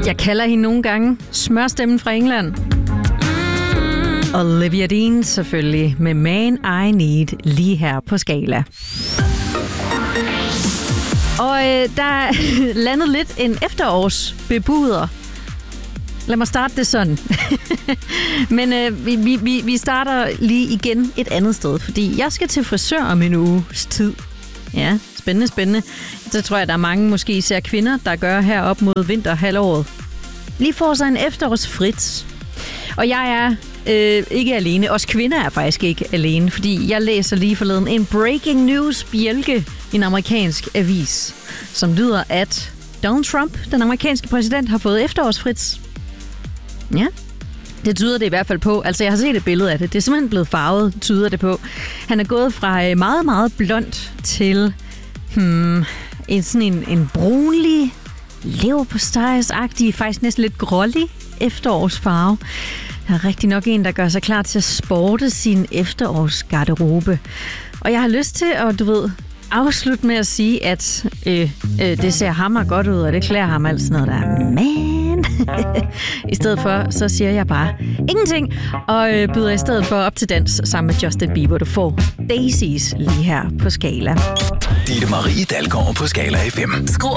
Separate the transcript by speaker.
Speaker 1: Jeg kalder hende nogle gange smørstemmen fra England. Olivia Dean selvfølgelig med Man I Need lige her på Skala. Og der landede lidt en efterårsbebuder. Lad mig starte det sådan. Men vi starter lige igen et andet sted, fordi jeg skal til frisør om en uges tid. Ja, spændende. Så tror jeg, der er mange, måske især kvinder, der gør her op mod vinterhalvåret. Lige får sig en efterårsfrit. Og jeg er ikke alene. Os kvinder er faktisk ikke alene, fordi jeg læser lige forleden en breaking news bjælke i en amerikansk avis, som lyder, at Donald Trump, den amerikanske præsident, har fået efterårsfrit. Ja, det tyder det i hvert fald på. Altså, jeg har set et billede af det. Det er simpelthen blevet farvet, tyder det på. Han er gået fra meget, meget blond til en brunlig, leverpostejsagtig, faktisk næsten lidt grålig efterårsfarve. Der er rigtig nok en, der gør sig klar til at sporte sin efterårsgarderobe. Og jeg har lyst til at, afslutte med at sige, at det ser hammer godt ud, og det klæder ham alt sådan noget der. Men i stedet for, så siger jeg bare ingenting, og byder i stedet for op til dans sammen med Justin Bieber. Du får Daisies lige her på Skala.
Speaker 2: Ditte Marie Dalgaard på Skala FM.
Speaker 3: Skru